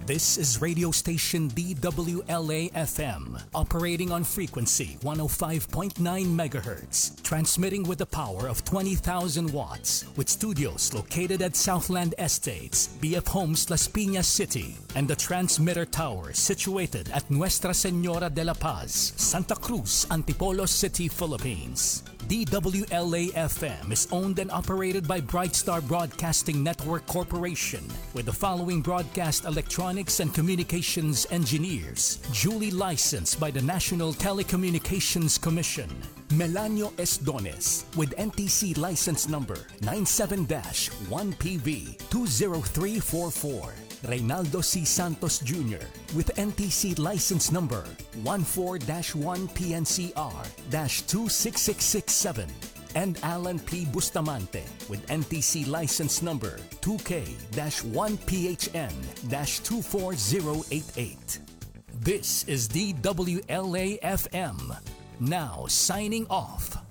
This is radio station DWLA-FM, operating on frequency 105.9 MHz, transmitting with a power of 20,000 watts, with studios located at Southland Estates, BF Homes, Las Piñas City, and the transmitter tower situated at Nuestra Señora de la Paz, Santa Cruz, Antipolo City, Philippines. DWLA-FM is owned and operated by Brightstar Broadcasting Network Corporation, with the following broadcast electronics and communications engineers, duly licensed by the National Telecommunications Commission. Melanio Esdones, with NTC license number 97-1PV20344. Reynaldo C. Santos Jr., with NTC license number 14-1PNCR-26667, and Alan P. Bustamante, with NTC license number 2K-1PHN-24088. This is DWLA-FM, now signing off.